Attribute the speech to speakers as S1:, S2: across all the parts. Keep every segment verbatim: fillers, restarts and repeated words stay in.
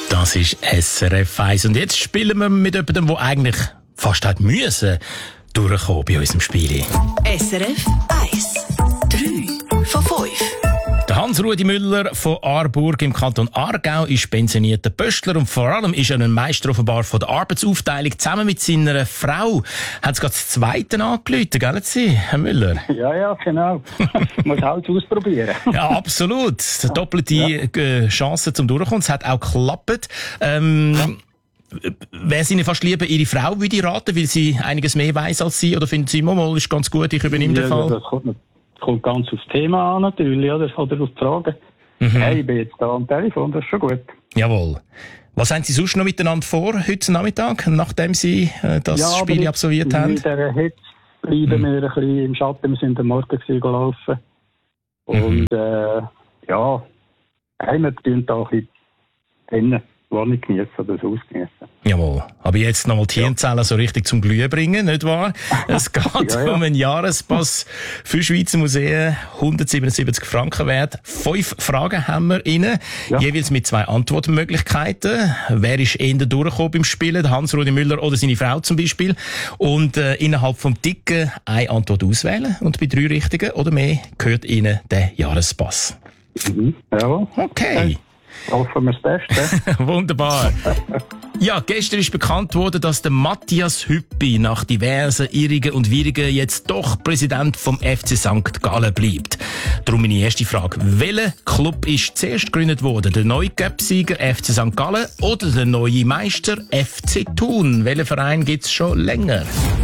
S1: Das ist S R F eins. Und jetzt spielen wir mit jemandem, der eigentlich fast hat müssen durchkommen bei unserem Spiel.
S2: S R F eins. drei von fünf.
S1: Der Hans-Rudi Müller von Aarburg im Kanton Aargau ist pensionierter Pöstler und vor allem ist er ein Meister offenbar von der Arbeitsaufteilung. Zusammen mit seiner Frau hat es gerade das Zweite angerufen, gell Sie, Herr Müller?
S3: Ja, ja, genau. Muss alles ausprobieren.
S1: Ja, absolut. Doppelte ja. Chance zum Durchkommen. Es hat auch geklappt. Ähm, ja. Wäre es Ihnen fast lieber, Ihre Frau würde ich raten, weil sie einiges mehr weiss als Sie? Oder finden Sie, mal, ist ganz gut, ich übernehme
S3: ja,
S1: den Fall?
S3: Ja, das kommt, kommt ganz aufs Thema an natürlich, oder, oder auf die Frage. Mhm. Hey, ich bin jetzt da am Telefon, das ist schon gut.
S1: Jawohl. Was haben Sie sonst noch miteinander vor, heute Nachmittag, nachdem Sie äh, das
S3: ja,
S1: Spiel absolviert haben?
S3: In dieser Hitze bleiben mhm. wir ein bisschen im Schatten. Wir sind am Morgen gelaufen. Und, mhm. äh, ja, hey, wir tun da ein bisschen drinnen. Wohnung geniessen oder das Haus geniessen.
S1: Jawohl. Aber jetzt nochmal die Hirnzellen so richtig zum Glühen bringen, nicht wahr? Es geht ja, ja. um einen Jahrespass für Schweizer Museen, hundertsiebenundsiebzig Franken wert. Fünf Fragen haben wir rein, ja. jeweils mit zwei Antwortmöglichkeiten. Wer ist eher durchgekommen beim Spielen? Der Hans-Rudi Müller oder seine Frau zum Beispiel. Und äh, innerhalb vom Ticken eine Antwort auswählen und bei drei richtigen oder mehr gehört Ihnen der Jahrespass.
S3: Mhm. Jawohl.
S1: Okay. okay.
S3: Hoffen wir das Beste.
S1: Wunderbar. Ja, gestern ist bekannt worden, dass der Matthias Hüppi nach diversen Irrigen und Wirrigen jetzt doch Präsident vom F C Sankt Gallen bleibt. Darum meine erste Frage. Welcher Club ist zuerst gegründet worden? Der neue Cup-Sieger F C Sankt Gallen oder der neue Meister F C Thun? Welchen Verein gibt es schon länger?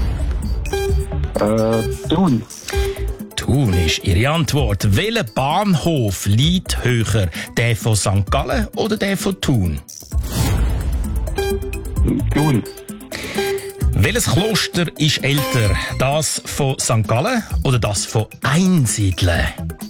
S3: Äh, Thun.
S1: Thun ist Ihre Antwort. Welcher Bahnhof liegt höher? Der von Sankt Gallen oder der von Thun?
S3: Thun.
S1: Welches Kloster ist älter? Das von Sankt Gallen oder das von Einsiedeln?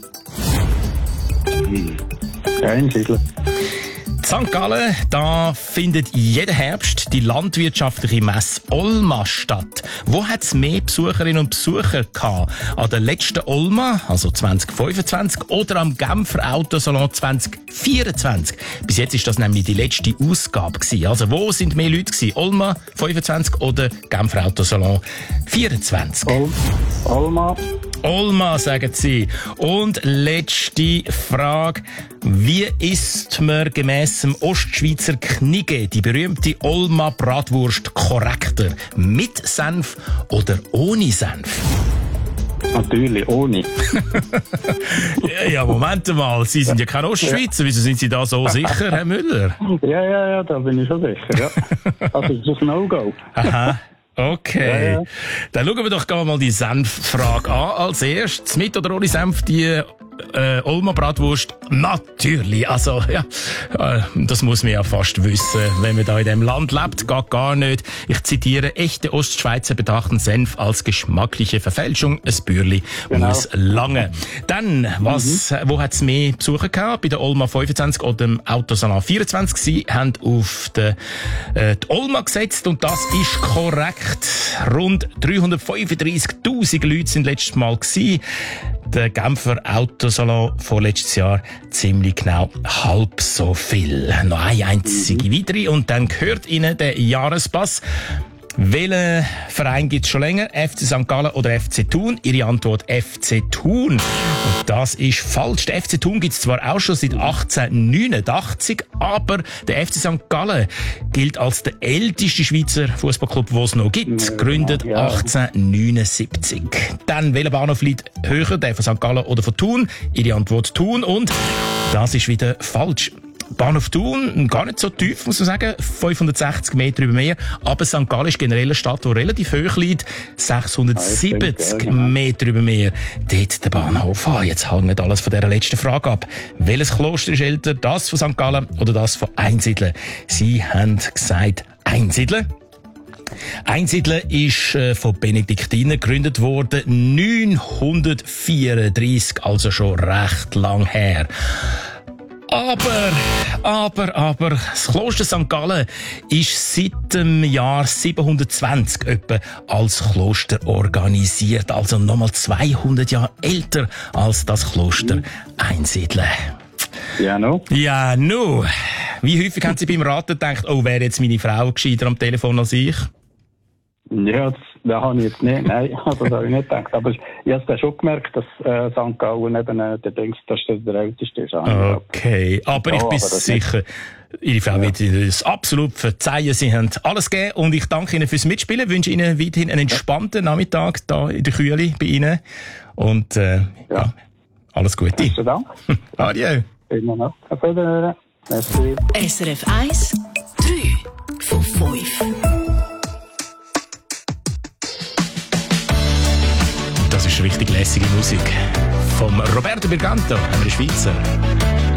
S3: Einsiedeln.
S1: Sankt Gallen, da findet jeden Herbst die landwirtschaftliche Messe Olma statt. Wo hat es mehr Besucherinnen und Besucher gehabt? An der letzten Olma, also zwanzig fünfundzwanzig, oder am Genfer Autosalon zwanzig vierundzwanzig? Bis jetzt ist das nämlich die letzte Ausgabe gewesen. Also wo sind mehr Leute gewesen? Olma fünfundzwanzig oder Genfer Autosalon vierundzwanzig?
S3: Ol- Olma.
S1: Olma, sagen Sie. Und letzte Frage. Wie isst man gemäss dem Ostschweizer Knigge die berühmte Olma Bratwurst korrekter? Mit Senf oder ohne Senf?
S3: Natürlich, ohne.
S1: ja, ja, Moment mal. Sie sind ja kein Ostschweizer. Wieso sind Sie da so sicher, Herr Müller?
S3: Ja, ja, ja, da bin ich schon sicher, ja. Also, das ist ein No-Go.
S1: Aha. Okay. Ja, ja. Dann schauen wir doch mal die Senffrage an. Als erstes, mit oder ohne Senf, die äh, Olma Bratwurst? Natürlich. Also, ja, äh, das muss man ja fast wissen. Wenn man da in dem Land lebt, geht gar nicht. Ich zitiere, echte Ostschweizer betrachten Senf als geschmackliche Verfälschung. Ein Bürli genau. muss lange. Dann, was, mhm. wo hat's mehr Besucher gehabt? Bei der Olma fünfundzwanzig oder dem Autosalon vierundzwanzig? Sie haben auf die, äh, die Olma gesetzt und das ist korrekt. Rund dreihundertfünfunddreissigtausend Leute sind letztes Mal gewesen. Der Genfer Autosalon vorletztes Jahr ziemlich genau halb so viel. Noch eine einzige mhm. weitere und dann gehört Ihnen der Jahrespass. Welchen Verein gibt es schon länger? F C Sankt Gallen oder F C Thun? Ihre Antwort F C Thun. Und das ist falsch. Der F C Thun gibt es zwar auch schon seit achtzehnhundertneunundachtzig, aber der F C Sankt Gallen gilt als der älteste Schweizer Fußballclub, den es noch gibt. Gegründet achtzehnhundertneunundsiebzig. Dann, welcher Bahnhof liegt höher? Der von Sankt Gallen oder von Thun? Ihre Antwort Thun. Und das ist wieder falsch. Bahnhof Thun, gar nicht so tief, muss man sagen, fünfhundertsechzig Meter über Meer, aber Sankt Gallen ist generell eine Stadt, die relativ hoch liegt, sechshundertsiebzig Meter über Meer. Dort der Bahnhof. Ah, jetzt hängt alles von dieser letzten Frage ab. Welches Kloster ist älter, das von Sankt Gallen oder das von Einsiedeln? Sie haben gesagt Einsiedeln. Einsiedeln ist äh, von Benediktinern gegründet worden, neunhundertvierunddreissig, also schon recht lang her. Aber, aber, aber, das Kloster Sankt Gallen ist seit dem Jahr siebenhundertzwanzig etwa als Kloster organisiert. Also nochmal zweihundert Jahre älter als das Kloster Einsiedeln.
S3: Ja, no.
S1: Ja, no. Wie häufig haben Sie beim Raten gedacht, oh, wäre jetzt meine Frau gescheiter am Telefon als ich?
S3: Ja, das, das habe ich jetzt nicht, nein, also das habe ich nicht gedacht. Aber ich habe es dann schon gemerkt, dass äh, Sankt Gallen eben äh, der Dings, dass der, der Älteste ist.
S1: Okay, aber
S3: ja,
S1: ich bin
S3: aber
S1: sicher, Ihre Frau ja. wird Ihnen das absolut verzeihen. Sie haben alles gegeben und ich danke Ihnen fürs Mitspielen, wünsche Ihnen weiterhin einen entspannten Nachmittag da in der Kühle bei Ihnen und äh, ja. ja, alles Gute.
S3: Besten Dank.
S1: Adieu.
S3: Immer noch. Auf Wiedersehen. Merci.
S2: S R F eins, drei von fünf.
S1: Das ist richtig lässige Musik. Vom Roberto Berganto, einem Schweizer.